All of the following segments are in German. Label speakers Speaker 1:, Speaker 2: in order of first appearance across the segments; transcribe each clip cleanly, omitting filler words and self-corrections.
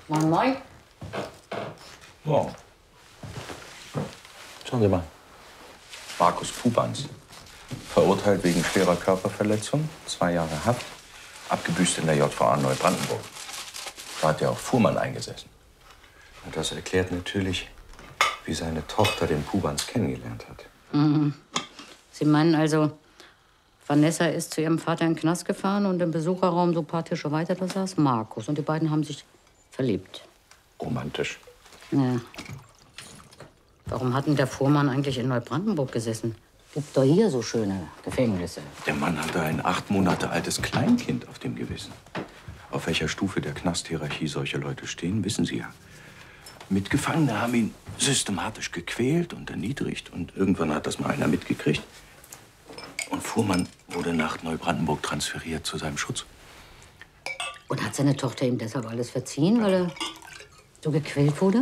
Speaker 1: Moin, moin.
Speaker 2: Morgen. Schauen Sie mal. Markus Pubans. Verurteilt wegen schwerer Körperverletzung, 2 Jahre Haft, abgebüßt in der JVA Neubrandenburg. Da hat ja auch Fuhrmann eingesessen. Und das erklärt natürlich, wie seine Tochter den Pubans kennengelernt hat.
Speaker 1: Mhm. Sie meinen also, Vanessa ist zu ihrem Vater in den Knast gefahren und im Besucherraum so ein paar Tische weiter, da saß Markus. Und die beiden haben sich verliebt.
Speaker 2: Romantisch.
Speaker 1: Ja. Warum hat denn der Fuhrmann eigentlich in Neubrandenburg gesessen? Gibt doch hier so schöne Gefängnisse.
Speaker 2: Der Mann hatte ein 8 Monate altes Kleinkind auf dem Gewissen. Auf welcher Stufe der Knasthierarchie solche Leute stehen, wissen Sie ja. Mitgefangene haben ihn systematisch gequält und erniedrigt. Und irgendwann hat das mal einer mitgekriegt. Und Fuhrmann wurde nach Neubrandenburg transferiert zu seinem Schutz.
Speaker 1: Und hat seine Tochter ihm deshalb alles verziehen, weil er so gequält wurde?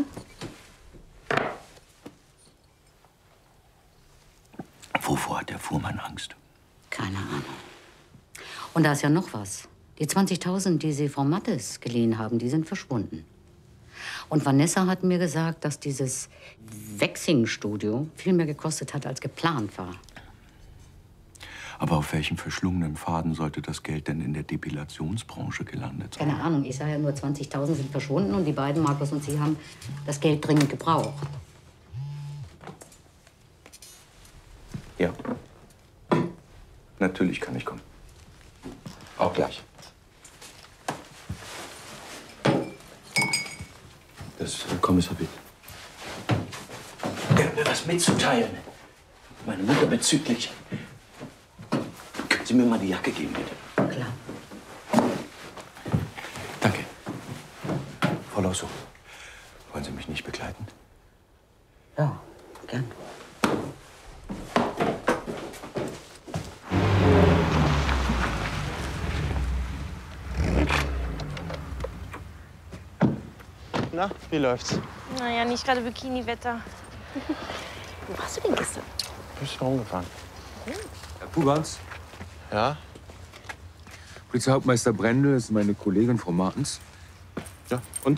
Speaker 2: Wovor hat der Fuhrmann Angst?
Speaker 1: Keine Ahnung. Und da ist ja noch was. Die 20.000, die Sie Frau Mattes geliehen haben, die sind verschwunden. Und Vanessa hat mir gesagt, dass dieses Waxing-Studio viel mehr gekostet hat, als geplant war.
Speaker 2: Aber auf welchem verschlungenen Faden sollte das Geld denn in der Depilationsbranche gelandet sein?
Speaker 1: Keine Ahnung, ich sage ja nur, 20.000 sind verschwunden und die beiden, Markus und Sie, haben das Geld dringend gebraucht.
Speaker 2: Ja. Natürlich kann ich kommen. Auch gleich. Das Kommissar Witt. Er hat mir was mitzuteilen. Meine Mutter bezüglich. Können Sie mir mal die Jacke geben, bitte?
Speaker 1: Klar.
Speaker 2: Danke. Frau Lossow, wollen Sie mich nicht begleiten?
Speaker 1: Ja, gern.
Speaker 3: Na, wie läuft's?
Speaker 4: Naja, nicht gerade Bikini-Wetter.
Speaker 5: Wo warst du denn gestern?
Speaker 3: Bist du rumgefahren?
Speaker 6: Herr Pubans,
Speaker 3: Ja?
Speaker 6: Polizeihauptmeister Brendel ist meine Kollegin, Frau Martens.
Speaker 3: Ja, und?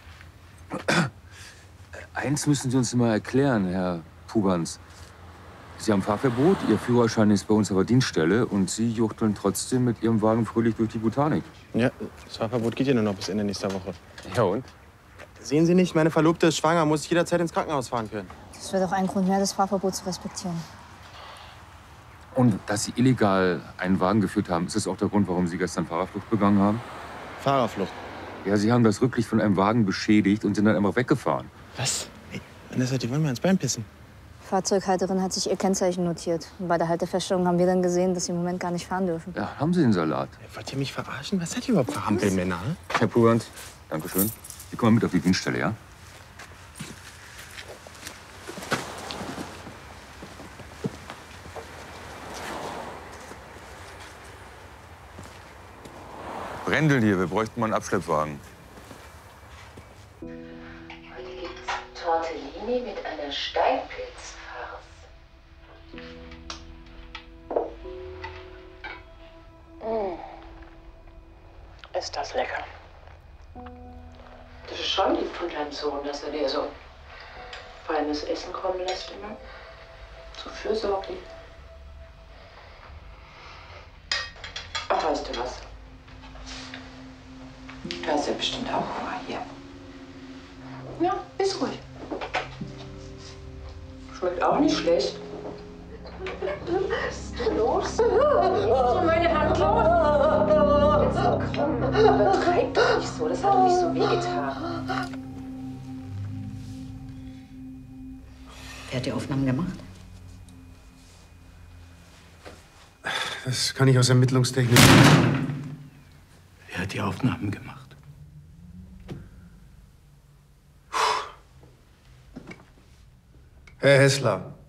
Speaker 6: Eins müssen Sie uns mal erklären, Herr Pubans. Sie haben Fahrverbot, Ihr Führerschein ist bei uns auf der Dienststelle und Sie juchteln trotzdem mit Ihrem Wagen fröhlich durch die Botanik.
Speaker 3: Ja, das Fahrverbot geht ja nur noch bis Ende nächster Woche.
Speaker 6: Ja und?
Speaker 3: Sehen Sie nicht, meine Verlobte ist schwanger, muss ich jederzeit ins Krankenhaus fahren können.
Speaker 5: Das wäre doch ein Grund mehr, das Fahrverbot zu respektieren.
Speaker 6: Und dass Sie illegal einen Wagen geführt haben, ist das auch der Grund, warum Sie gestern Fahrerflucht begangen haben?
Speaker 3: Fahrerflucht.
Speaker 6: Ja, Sie haben das Rücklicht von einem Wagen beschädigt und sind dann einfach weggefahren.
Speaker 3: Was? Ey, Vanessa, die wollen mir ins Bein pissen.
Speaker 5: Die Fahrzeughalterin hat sich ihr Kennzeichen notiert. Und bei der Haltefeststellung haben wir dann gesehen, dass sie im Moment gar nicht fahren dürfen.
Speaker 6: Ja, haben Sie den Salat?
Speaker 3: Wollt ihr mich verarschen? Was seid ihr überhaupt für Hampelmänner?
Speaker 6: Herr Pubans, danke schön. Sie kommen mit auf die Dienststelle, ja? Brendel hier, wir bräuchten mal einen Abschleppwagen.
Speaker 1: Heute gibt's Tortellini mit einer Steinpilzfarce.
Speaker 7: Ist das lecker.
Speaker 1: Das ist schon lieb von deinem Sohn, dass er dir so feines Essen kommen lässt immer. So fürsorglich. Ach, weißt du was? Du hast ja bestimmt auch Hunger hier. Ja, ist ruhig. Schmeckt auch nicht schlecht. Was ist denn los? So meine Hand los. Jetzt komm, übertreib doch nicht so. Das hat doch nicht so wehgetan. Wer hat die Aufnahmen gemacht?
Speaker 3: Das kann ich aus Ermittlungstechnik.
Speaker 2: Wer hat die Aufnahmen gemacht?
Speaker 3: Herr Hessler,